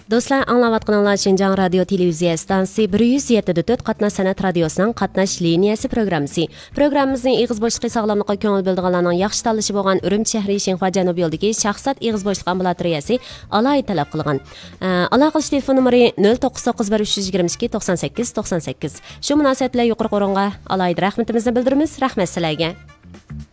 Do'stlar, anglayotganinglar Şinjan radio televiziya stansiyasi 107.4 qatnash san'at radiosining qatnash liniyasi programmasi. Programmamizning ig'iz bo'shliqi sog'lomlikqa ko'ngil bildirganlarning yaxshi tanlashi bo'lgan Urumchi shahri Shinxua Janubiy yo'lidagi shaxsat ig'iz bo'shliq ambulatoriyasi alohida talab qilgan. Aloqa qilish telefon nomeri 0991 322 98 98. Shu munosabat bilan yuqori o'ringa alohida rahmatimizni bildiramiz. Rahmat sizlarga.